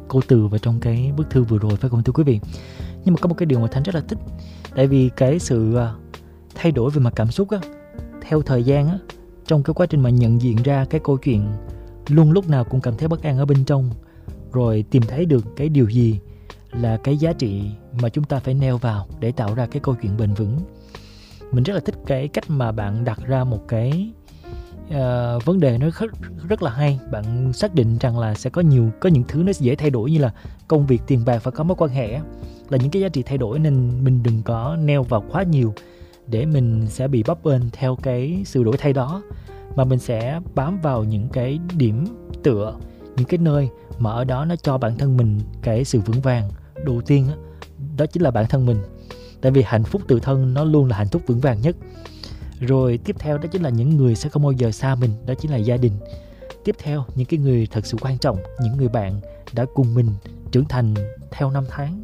câu từ vào trong cái bức thư vừa rồi, phải không thưa quý vị? Nhưng mà có một cái điều mà Thanh rất là thích, tại vì cái sự thay đổi về mặt cảm xúc á, theo thời gian á, trong cái quá trình mà nhận diện ra cái câu chuyện luôn lúc nào cũng cảm thấy bất an ở bên trong, rồi tìm thấy được cái điều gì là cái giá trị mà chúng ta phải neo vào để tạo ra cái câu chuyện bền vững. Mình rất là thích cái cách mà bạn đặt ra một cái vấn đề nó rất là hay. Bạn xác định rằng là sẽ có những thứ nó dễ thay đổi, như là công việc, tiền bạc và có mối quan hệ là những cái giá trị thay đổi, nên mình đừng có neo vào quá nhiều để mình sẽ bị bấp bênh theo cái sự đổi thay đó, mà mình sẽ bám vào những cái điểm tựa, những cái nơi mà ở đó nó cho bản thân mình cái sự vững vàng. Đầu tiên đó chính là bản thân mình, tại vì hạnh phúc tự thân nó luôn là hạnh phúc vững vàng nhất. Rồi tiếp theo đó chính là những người sẽ không bao giờ xa mình, đó chính là gia đình. Tiếp theo, những cái người thật sự quan trọng, những người bạn đã cùng mình trưởng thành theo năm tháng.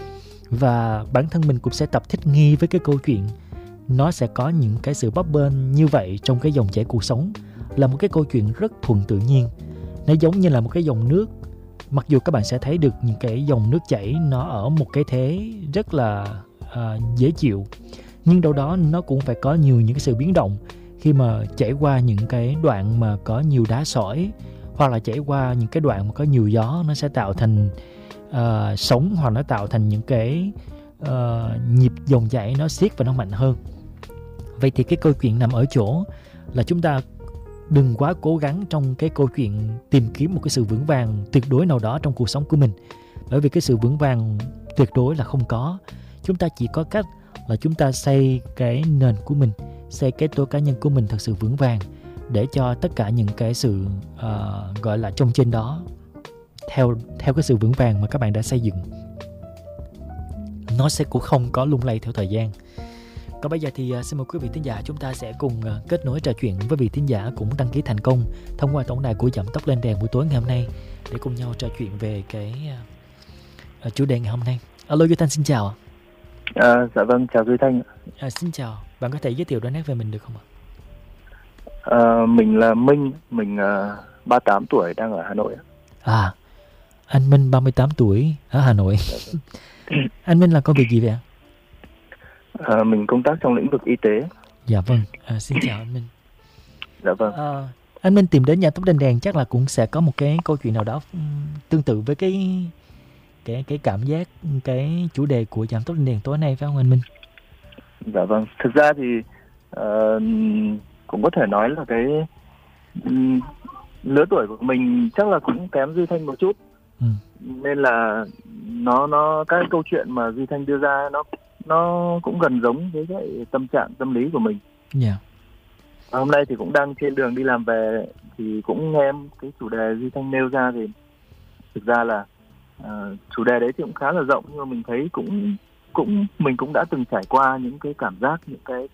Và bản thân mình cũng sẽ tập thích nghi với cái câu chuyện nó sẽ có những cái sự bấp bênh như vậy trong cái dòng chảy cuộc sống, là một cái câu chuyện rất thuận tự nhiên. Nó giống như là một cái dòng nước. Mặc dù các bạn sẽ thấy được những cái dòng nước chảy nó ở một cái thế rất là dễ chịu, nhưng đâu đó nó cũng phải có nhiều những cái sự biến động khi mà chảy qua những cái đoạn mà có nhiều đá sỏi, hoặc là chảy qua những cái đoạn mà có nhiều gió, nó sẽ tạo thành sóng, hoặc nó tạo thành những cái nhịp dòng chảy nó siết và nó mạnh hơn. Vậy thì cái câu chuyện nằm ở chỗ là chúng ta đừng quá cố gắng trong cái câu chuyện tìm kiếm một cái sự vững vàng tuyệt đối nào đó trong cuộc sống của mình, bởi vì cái sự vững vàng tuyệt đối là không có. Chúng ta chỉ có cách là chúng ta xây cái nền của mình, xây cái tôi cá nhân của mình thật sự vững vàng, để cho tất cả những cái sự gọi là trong trên đó, theo cái sự vững vàng mà các bạn đã xây dựng, nó sẽ cũng không có lung lay theo thời gian. Còn bây giờ thì xin mời quý vị thính giả, chúng ta sẽ cùng kết nối trò chuyện với vị thính giả cũng đăng ký thành công thông qua tổng đài của Dặm Tóc Lên Đèn buổi tối ngày hôm nay, để cùng nhau trò chuyện về cái chủ đề ngày hôm nay. Alo Duy Thanh, xin chào. Dạ vâng, chào Duy Thanh. Xin chào, bạn có thể giới thiệu đôi nét về mình được không ạ? Mình là Minh, mình 38 tuổi, đang ở Hà Nội. Anh Minh 38 tuổi ở Hà Nội. Anh Minh làm công việc gì vậy ạ? Mình công tác trong lĩnh vực y tế. Dạ vâng, xin chào anh Minh. Dạ vâng. Anh Minh tìm đến nhà Tóc Lên Đèn chắc là cũng sẽ có một cái câu chuyện nào đó tương tự với cái cảm giác, cái chủ đề của Dặm Tóc Lên Đèn tối nay, phải không anh Minh? Dạ vâng, thực ra thì cũng có thể nói là cái lứa tuổi của mình chắc là cũng kém Duy Thanh một chút. Nên là nó các câu chuyện mà Duy Thanh đưa ra nó cũng gần giống với cái tâm trạng tâm lý của mình. Yeah. Hôm nay thì cũng đang trên đường đi làm về thì cũng nghe cái chủ đề Duy Thanh nêu ra, thì thực ra là chủ đề đấy thì cũng khá là rộng, nhưng mà mình thấy mình cũng đã từng trải qua những cái cảm giác, những cái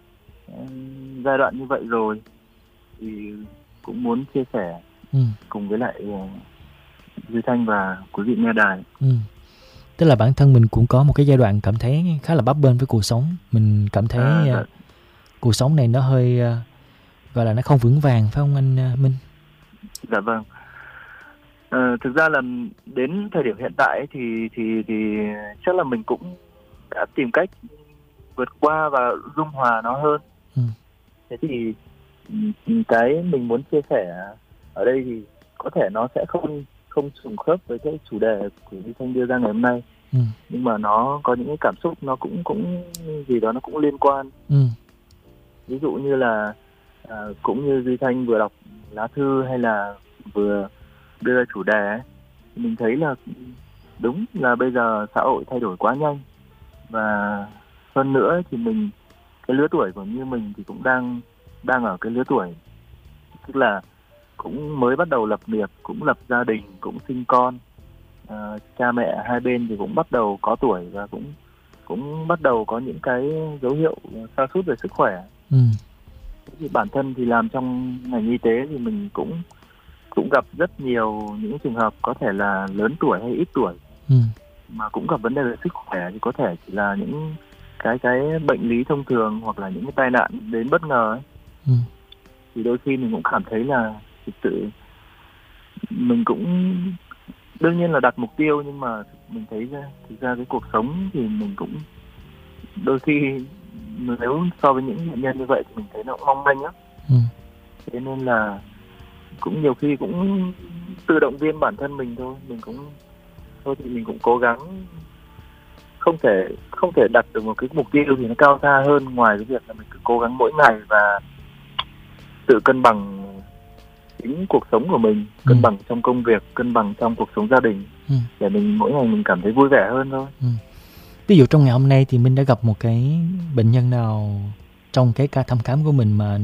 giai đoạn như vậy rồi, thì cũng muốn chia sẻ cùng với lại Duy Thanh và quý vị nghe đài. Tức là bản thân mình cũng có một cái giai đoạn cảm thấy khá là bấp bênh với cuộc sống. Mình cảm thấy cuộc sống này nó hơi gọi là nó không vững vàng, phải không anh Minh? Dạ vâng. Thực ra là đến thời điểm hiện tại thì chắc là mình cũng đã tìm cách vượt qua và dung hòa nó hơn. Thế thì cái mình muốn chia sẻ ở đây thì có thể nó sẽ không trùng khớp với cái chủ đề của Duy Thanh đưa ra ngày hôm nay, nhưng mà nó có những cái cảm xúc nó cũng gì đó nó cũng liên quan. Ví dụ như là cũng như Duy Thanh vừa đọc lá thư hay là vừa đưa ra chủ đề ấy, mình thấy là đúng là bây giờ xã hội thay đổi quá nhanh, và hơn nữa thì cái lứa tuổi của như mình thì cũng đang ở cái lứa tuổi tức là cũng mới bắt đầu lập nghiệp, cũng lập gia đình, cũng sinh con, cha mẹ hai bên thì cũng bắt đầu có tuổi và cũng bắt đầu có những cái dấu hiệu sa sút về sức khỏe. Thì bản thân thì làm trong ngành y tế thì mình cũng gặp rất nhiều những trường hợp có thể là lớn tuổi hay ít tuổi mà cũng gặp vấn đề về sức khỏe, thì có thể chỉ là những cái bệnh lý thông thường hoặc là những cái tai nạn đến bất ngờ ấy. Thì đôi khi mình cũng cảm thấy là thực sự mình cũng đương nhiên là đặt mục tiêu, nhưng mà mình thấy thực ra cái cuộc sống thì mình cũng đôi khi nếu so với những bệnh nhân như vậy thì mình thấy nó cũng mong manh lắm. Thế nên là cũng nhiều khi cũng tự động viên bản thân mình thôi. Mình cũng cố gắng không thể đặt được một cái mục tiêu thì nó cao xa hơn, ngoài cái việc là mình cứ cố gắng mỗi ngày và tự cân bằng chính cuộc sống của mình, cân bằng trong công việc, cân bằng trong cuộc sống gia đình, để mình mỗi ngày mình cảm thấy vui vẻ hơn thôi. Ví dụ trong ngày hôm nay thì mình đã gặp một cái bệnh nhân nào trong cái ca thăm khám của mình mà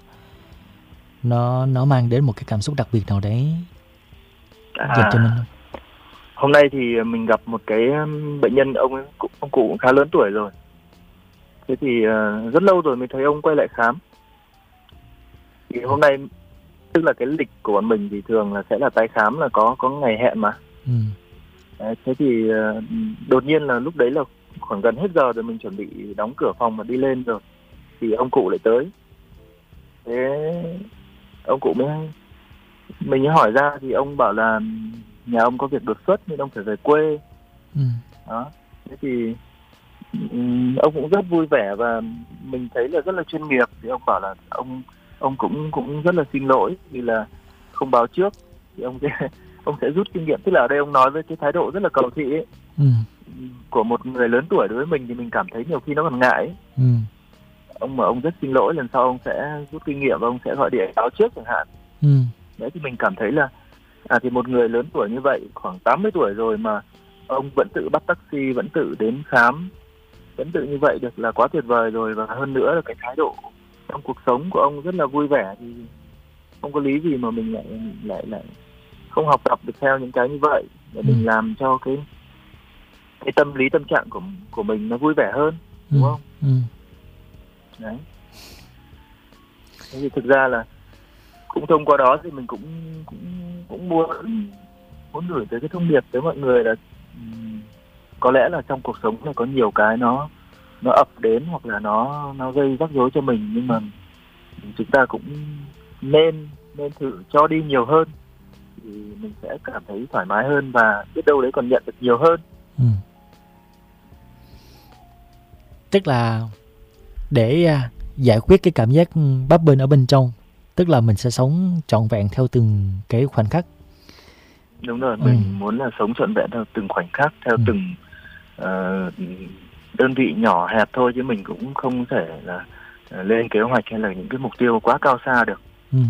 nó mang đến một cái cảm xúc đặc biệt nào đấy dành cho mình không? Hôm nay thì mình gặp một cái bệnh nhân, ông cụ cũng khá lớn tuổi rồi. Thế thì rất lâu rồi mới thấy ông quay lại khám. Thì hôm nay, tức là cái lịch của bọn mình thì thường là sẽ là tái khám, là có ngày hẹn mà. Đấy, thế thì đột nhiên là lúc đấy là khoảng gần hết giờ rồi, mình chuẩn bị đóng cửa phòng và đi lên rồi, thì ông cụ lại tới. Thế ông cụ mình hỏi ra thì ông bảo là nhà ông có việc đột xuất nên ông phải về quê. Đó. Thế thì ông cũng rất vui vẻ và mình thấy là rất là chuyên nghiệp. Thì ông bảo là ông cũng rất là xin lỗi vì là không báo trước, thì ông sẽ rút kinh nghiệm. Tức là ở đây ông nói với cái thái độ rất là cầu thị ấy, của một người lớn tuổi. Đối với mình thì mình cảm thấy nhiều khi nó còn ngại ấy. Ông rất xin lỗi, lần sau ông sẽ rút kinh nghiệm và ông sẽ gọi điện báo trước chẳng hạn. Đấy, thì mình cảm thấy là thì một người lớn tuổi như vậy, khoảng 80 tuổi rồi mà ông vẫn tự bắt taxi, vẫn tự đến khám, vẫn tự như vậy được là quá tuyệt vời rồi. Và hơn nữa là cái thái độ trong cuộc sống của ông rất là vui vẻ, thì không có lý gì mà mình lại không học tập được theo những cái như vậy, để mình làm cho cái tâm lý, tâm trạng của mình nó vui vẻ hơn, đúng không? Đấy. Thế thì thực ra là cũng thông qua đó thì mình cũng muốn gửi tới cái thông điệp tới mọi người là có lẽ là trong cuộc sống này có nhiều cái nó ập đến hoặc là nó gây rắc rối cho mình, nhưng mà chúng ta cũng nên thử cho đi nhiều hơn, thì mình sẽ cảm thấy thoải mái hơn và biết đâu đấy còn nhận được nhiều hơn. Tức là để giải quyết cái cảm giác bấp bênh ở bên trong, tức là mình sẽ sống trọn vẹn theo từng cái khoảnh khắc. Đúng rồi, mình muốn là sống trọn vẹn theo từng khoảnh khắc, theo từng đơn vị nhỏ hẹp thôi, chứ mình cũng không thể là lên kế hoạch hay là những cái mục tiêu quá cao xa được.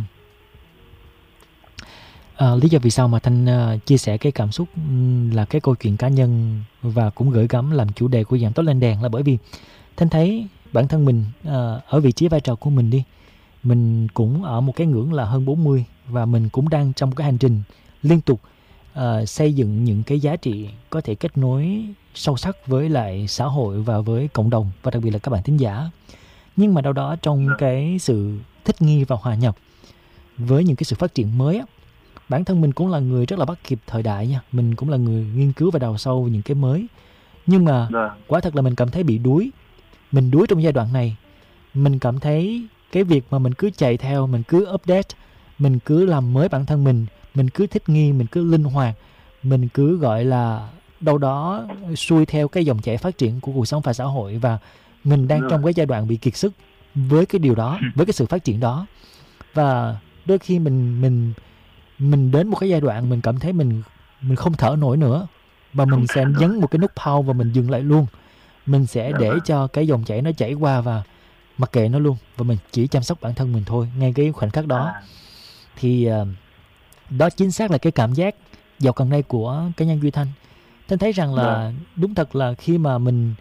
Lý do vì sao mà Thanh chia sẻ cái cảm xúc là cái câu chuyện cá nhân và cũng gửi gắm làm chủ đề của Dạng Tốt Lên Đèn là bởi vì Thanh thấy bản thân mình ở vị trí vai trò của mình đi, mình cũng ở một cái ngưỡng là hơn 40 và mình cũng đang trong cái hành trình liên tục xây dựng những cái giá trị có thể kết nối sâu sắc với lại xã hội và với cộng đồng và đặc biệt là các bạn thính giả. Nhưng mà đâu đó trong cái sự thích nghi và hòa nhập với những cái sự phát triển mới á, bản thân mình cũng là người rất là bắt kịp thời đại nha. Mình cũng là người nghiên cứu và đào sâu những cái mới. Nhưng mà quả thật là mình cảm thấy bị đuối. Mình đuối trong giai đoạn này. Mình cảm thấy cái việc mà mình cứ chạy theo, mình cứ update, mình cứ làm mới bản thân mình cứ thích nghi, mình cứ linh hoạt, mình cứ gọi là đâu đó xuôi theo cái dòng chảy phát triển của cuộc sống và xã hội, và mình đang trong cái giai đoạn bị kiệt sức với cái điều đó, với cái sự phát triển đó. Và đôi khi mình đến một cái giai đoạn mình cảm thấy mình không thở nổi nữa, và mình sẽ nhấn một cái nút pause và mình dừng lại luôn. Mình sẽ để cho cái dòng chảy nó chảy qua và mặc kệ nó luôn, và mình chỉ chăm sóc bản thân mình thôi ngay cái khoảnh khắc đó. Thì đó chính xác là cái cảm giác dạo gần đây của cá nhân Duy Thanh. Thanh thấy rằng là đúng thật là khi mà mình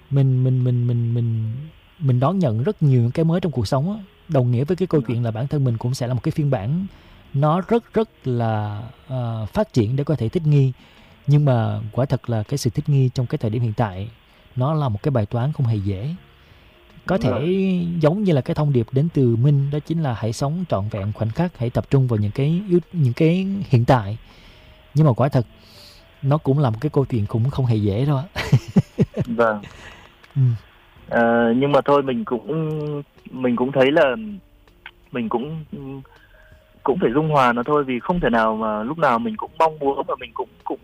đón nhận rất nhiều cái mới trong cuộc sống á, đồng nghĩa với cái câu chuyện là bản thân mình cũng sẽ là một cái phiên bản nó rất là phát triển để có thể thích nghi. Nhưng mà quả thật là cái sự thích nghi trong cái thời điểm hiện tại nó là một cái bài toán không hề dễ. Có thể giống như là cái thông điệp đến từ Minh, đó chính là hãy sống trọn vẹn khoảnh khắc, hãy tập trung vào những cái hiện tại. Nhưng mà quả thật nó cũng là một cái câu chuyện cũng không hề dễ đâu. Vâng. Nhưng mà thôi, mình cũng thấy là mình cũng cũng phải dung hòa nó thôi, vì không thể nào mà lúc nào mình cũng mong muốn và mình cũng cũng